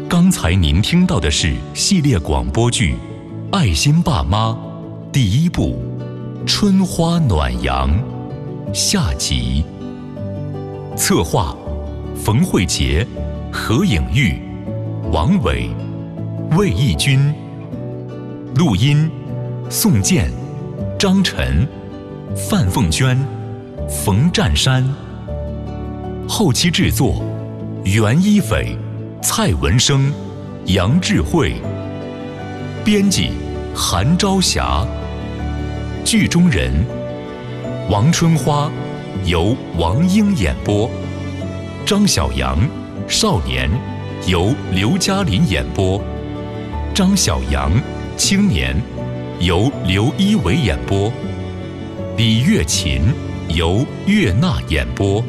刚才您听到的是系列广播剧《爱心爸妈》第1部《春花暖阳》下集。策划：冯慧杰、何颖玉、王伟、魏义军。录音：宋健、张晨、范凤娟、冯占山。后期制作：袁一斐、蔡文生、杨智慧。编辑：韩朝霞。剧中人：王春花由王英演播，张小阳少年由刘嘉林演播，张小阳青年由刘一伟演播，李月琴由岳娜演播。